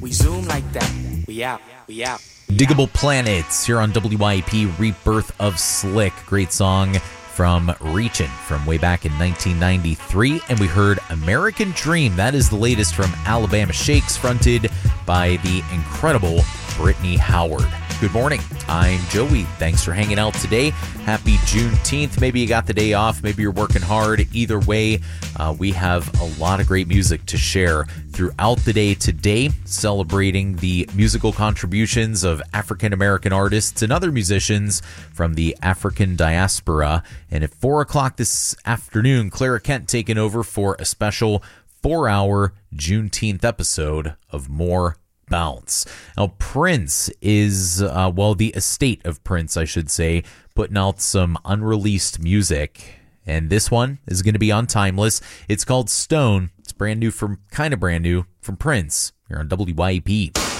We zoom like that. We out. We out. Diggable Planets here on WYAP, Rebirth of Slick. Great song from Reachin' from way back in 1993. And we heard American Dream. That is the latest from Alabama Shakes, fronted by the incredible Brittany Howard. Good morning. I'm Joey. Thanks for hanging out today. Happy Juneteenth. Maybe you got the day off. Maybe you're working hard. Either way, we have a lot of great music to share throughout the day today, celebrating the musical contributions of African-American artists and other musicians from the African diaspora. And at 4 o'clock this afternoon, Clara Kent taking over for a special 4-hour Juneteenth episode of More Bounce. Now, Prince is, the estate of Prince, I should say, putting out some unreleased music. And this one is going to be on Timeless. It's called Stone. It's kind of brand new from Prince here on WYAP.